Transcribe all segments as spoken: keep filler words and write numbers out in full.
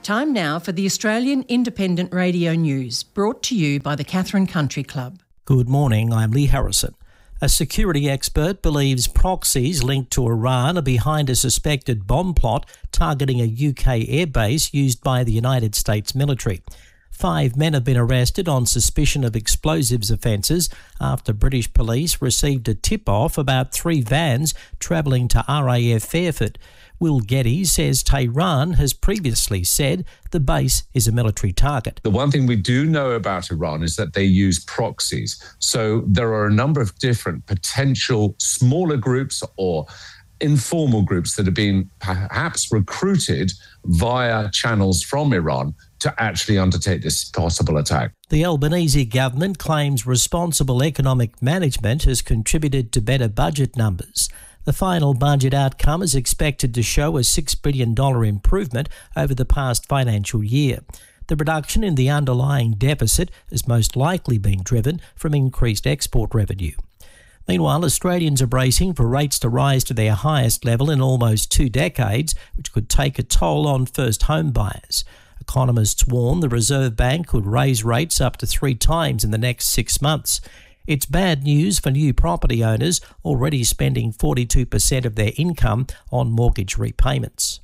Time now for the Australian Independent Radio News, brought to you by the Catherine Country Club. Good morning, I'm Lee Harrison. A security expert believes proxies linked to Iran are behind a suspected bomb plot targeting a U K airbase used by the United States military. Five men have been arrested on suspicion of explosives offences after British police received a tip-off about three vans travelling to R A F Fairford. Will Getty says Tehran has previously said the base is a military target. The one thing we do know about Iran is that they use proxies. So there are a number of different potential smaller groups or informal groups that have been perhaps recruited via channels from Iran to actually undertake this possible attack. The Albanese government claims responsible economic management has contributed to better budget numbers. The final budget outcome is expected to show a six billion dollars improvement over the past financial year. The reduction in the underlying deficit has most likely been driven from increased export revenue. Meanwhile, Australians are bracing for rates to rise to their highest level in almost two decades, which could take a toll on first home buyers. Economists warn the Reserve Bank could raise rates up to three times in the next six months. It's bad news for new property owners already spending forty-two percent of their income on mortgage repayments.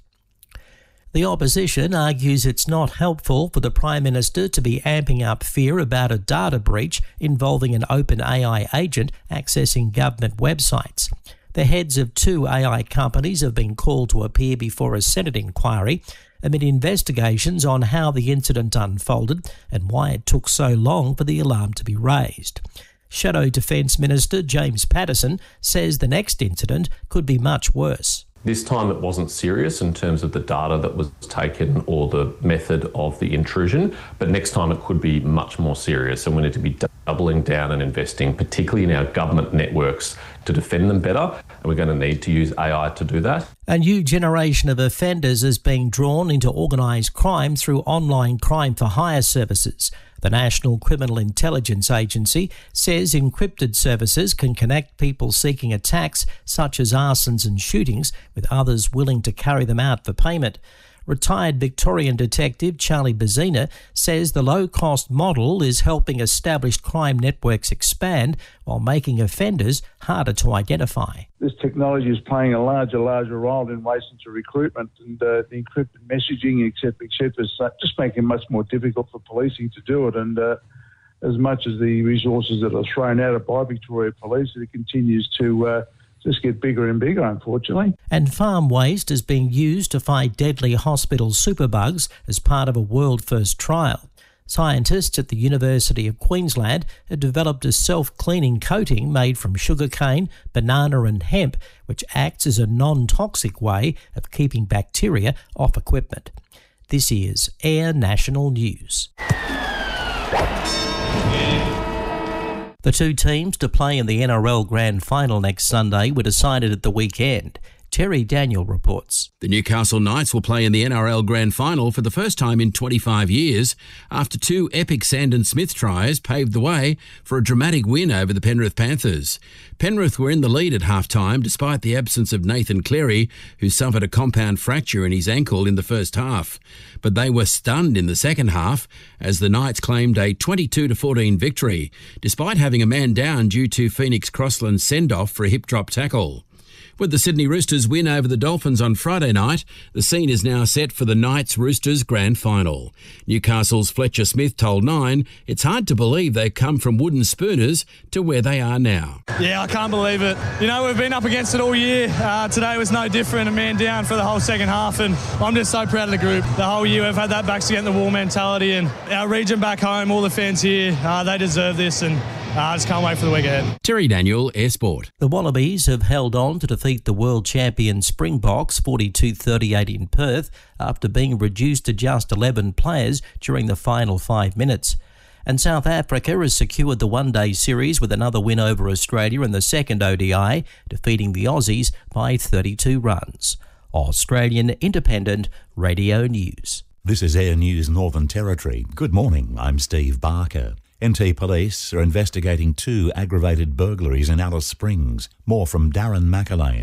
The opposition argues it's not helpful for the Prime Minister to be amping up fear about a data breach involving an OpenAI agent accessing government websites. The heads of two A I companies have been called to appear before a Senate inquiry amid investigations on how the incident unfolded and why it took so long for the alarm to be raised. Shadow Defence Minister James Paterson says the next incident could be much worse. This time it wasn't serious in terms of the data that was taken or the method of the intrusion, but next time it could be much more serious, and we need to be doubling down and investing, particularly in our government networks, to defend them better, and we're going to need to use A I to do that. A new generation of offenders is being drawn into organised crime through online crime for hire services. The National Criminal Intelligence Agency says encrypted services can connect people seeking attacks such as arsons and shootings with others willing to carry them out for payment. Retired Victorian detective Charlie Bazina says the low-cost model is helping established crime networks expand while making offenders harder to identify. This technology is playing a larger, larger role in relation to recruitment, and uh, the encrypted messaging, et cetera, et cetera, is just making it much more difficult for policing to do it. And uh, as much as the resources that are thrown at it by Victoria Police, it continues to uh, just get bigger and bigger, unfortunately. And farm waste is being used to fight deadly hospital superbugs as part of a world-first trial. Scientists at the University of Queensland have developed a self-cleaning coating made from sugarcane, banana and hemp, which acts as a non-toxic way of keeping bacteria off equipment. This is Air National News. The two teams to play in the N R L Grand Final next Sunday were decided at the weekend. Terry Daniel reports. The Newcastle Knights will play in the N R L Grand Final for the first time in twenty-five years after two epic Sandon Smith tries paved the way for a dramatic win over the Penrith Panthers. Penrith were in the lead at half-time despite the absence of Nathan Cleary, who suffered a compound fracture in his ankle in the first half. But they were stunned in the second half as the Knights claimed a twenty-two to fourteen victory, despite having a man down due to Phoenix Crossland's send-off for a hip-drop tackle. With the Sydney Roosters win over the Dolphins on Friday night, the scene is now set for the Knights-Roosters Grand Final. Newcastle's Fletcher Smith told Nine it's hard to believe they've come from wooden spooners to where they are now. Yeah, I can't believe it. You know, we've been up against it all year. Uh, today was no different, a man down for the whole second half, and I'm just so proud of the group. The whole year we've had that backs against the wall mentality, and our region back home, all the fans here, uh, they deserve this, and I uh, just can't wait for the week ahead. Terry Daniel, Air Sport. The Wallabies have held on to defeat the world champion Springboks forty-two thirty-eight in Perth after being reduced to just eleven players during the final five minutes. And South Africa has secured the one-day series with another win over Australia in the second O D I, defeating the Aussies by thirty-two runs. Australian Independent Radio News. This is Air News Northern Territory. Good morning, I'm Steve Barker. N T Police are investigating two aggravated burglaries in Alice Springs. More from Darren McAlane.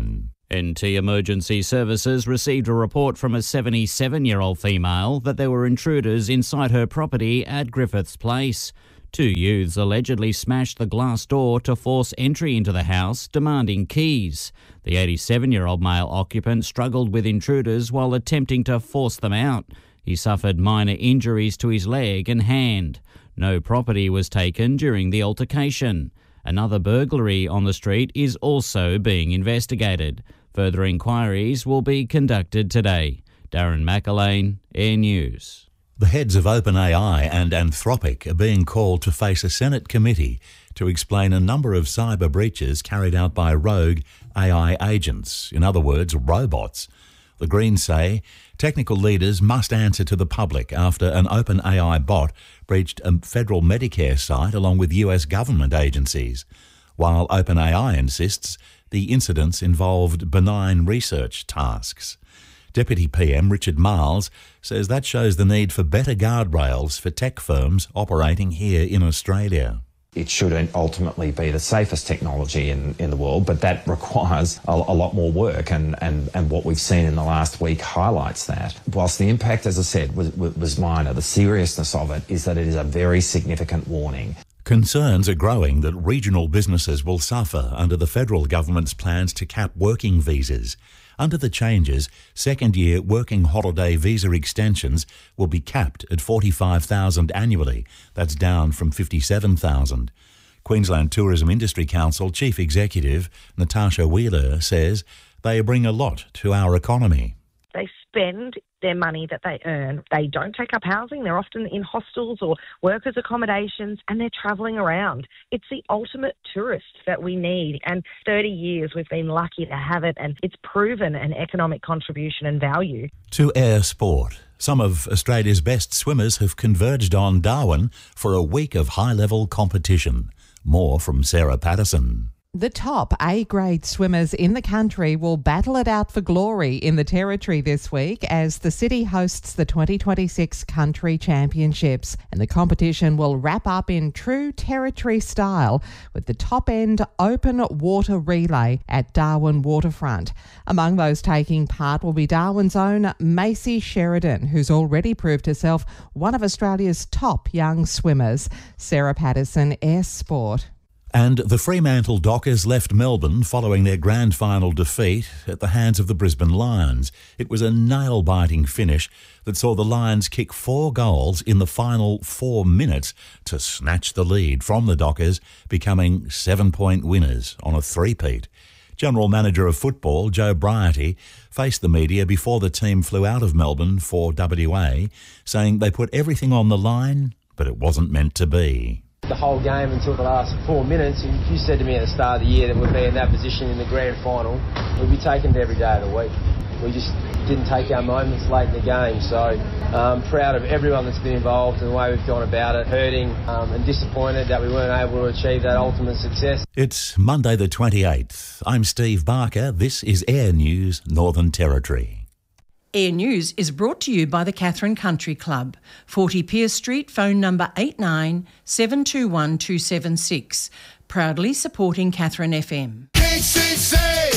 N T Emergency Services received a report from a seventy-seven-year-old female that there were intruders inside her property at Griffiths Place. Two youths allegedly smashed the glass door to force entry into the house, demanding keys. The eighty-seven-year-old male occupant struggled with intruders while attempting to force them out. He suffered minor injuries to his leg and hand. No property was taken during the altercation. Another burglary on the street is also being investigated. Further inquiries will be conducted today. Darren McAlane, Air News. The heads of OpenAI and Anthropic are being called to face a Senate committee to explain a number of cyber breaches carried out by rogue A I agents, in other words, robots. The Greens say technical leaders must answer to the public after an OpenAI bot breached a federal Medicare site along with U S government agencies, while OpenAI insists the incidents involved benign research tasks. Deputy P M Richard Marles says that shows the need for better guardrails for tech firms operating here in Australia. It should ultimately be the safest technology in, in the world, but that requires a, a lot more work, and, and, and what we've seen in the last week highlights that. Whilst the impact, as I said, was, was minor, the seriousness of it is that it is a very significant warning. Concerns are growing that regional businesses will suffer under the federal government's plans to cap working visas. Under the changes, second-year working holiday visa extensions will be capped at forty-five thousand annually. That's down from fifty-seven thousand. Queensland Tourism Industry Council Chief Executive Natasha Wheeler says they bring a lot to our economy. They spend their money that they earn. They don't take up housing. They're often in hostels or workers' accommodations, and they're travelling around. It's the ultimate tourist that we need, and thirty years we've been lucky to have it, and it's proven an economic contribution and value. To Air Sport, some of Australia's best swimmers have converged on Darwin for a week of high-level competition. More from Sarah Patterson. The top A-grade swimmers in the country will battle it out for glory in the Territory this week as the city hosts the twenty twenty-six Country Championships. And the competition will wrap up in true Territory style with the top-end open water relay at Darwin Waterfront. Among those taking part will be Darwin's own Macy Sheridan, who's already proved herself one of Australia's top young swimmers. Sarah Patterson, Air Sport. And the Fremantle Dockers left Melbourne following their grand final defeat at the hands of the Brisbane Lions. It was a nail-biting finish that saw the Lions kick four goals in the final four minutes to snatch the lead from the Dockers, becoming seven-point winners on a three-peat. General Manager of Football, Joe Briarty, faced the media before the team flew out of Melbourne for W A, saying they put everything on the line, but it wasn't meant to be. The whole game until the last four minutes. If you said to me at the start of the year that we'd be in that position in the grand final, we'd be taking it every day of the week. We just didn't take our moments late in the game. So I'm um, proud of everyone that's been involved and the way we've gone about it. Hurting um, and disappointed that we weren't able to achieve that ultimate success. It's Monday the twenty-eighth. I'm Steve Barker. This is Air News Northern Territory. Air News is brought to you by the Katherine Country Club, forty Pierce Street, phone number eight nine seven two one two seven six. Proudly supporting Katherine F M. K C C,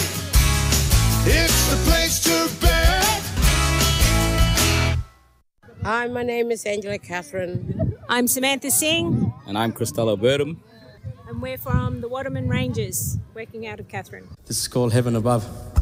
it's the place to be. Hi, my name is Angela Catherine. I'm Samantha Singh. And I'm Costello Birdham. And we're from the Waterman Rangers, working out of Katherine. This is called Heaven Above.